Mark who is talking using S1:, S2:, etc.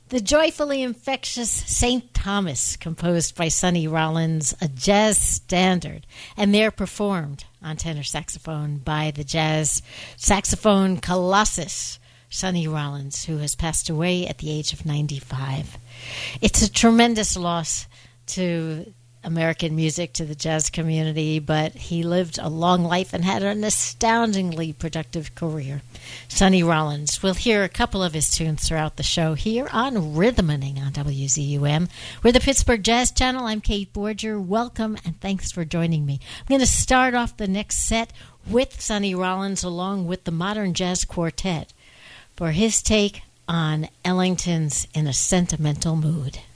S1: The joyfully infectious St. Thomas, composed by Sonny Rollins, a jazz standard, and there performed on tenor saxophone by the jazz saxophone colossus, Sonny Rollins, who has passed away at the age of 95. It's a tremendous loss to American music, to the jazz community, but he lived a long life and had an astoundingly productive career. Sonny Rollins. We'll hear a couple of his tunes throughout the show here on Rhythmaning on WZUM. We're the Pittsburgh Jazz Channel. I'm Kate Borger. Welcome and thanks for joining me. I'm going to start off the next set with Sonny Rollins along with the Modern Jazz Quartet for his take on Ellington's In a Sentimental Mood.